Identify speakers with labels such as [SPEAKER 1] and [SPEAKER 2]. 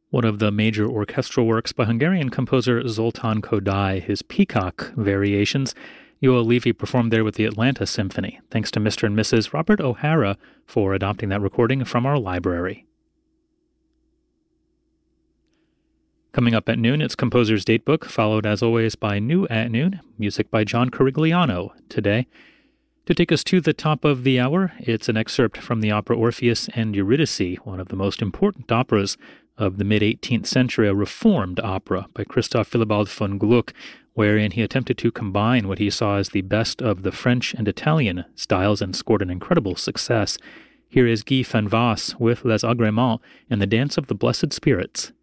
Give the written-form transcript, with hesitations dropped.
[SPEAKER 1] One of the major orchestral works by Hungarian composer Zoltán Kodály, his Peacock Variations. Yoel Levi performed there with the Atlanta Symphony. Thanks to Mr. and Mrs. Robert O'Hara for adopting that recording from our library. Coming up at noon, it's Composer's Datebook, followed as always by New at Noon, music by John Corigliano. Today, to take us to the top of the hour, it's an excerpt from the opera Orpheus and Eurydice, one of the most important operas of the mid-18th century, a reformed opera by Christoph Willibald von Gluck, wherein he attempted to combine what he saw as the best of the French and Italian styles and scored an incredible success. Here is Guy van Vass with Les Agréments and the Dance of the Blessed Spirits.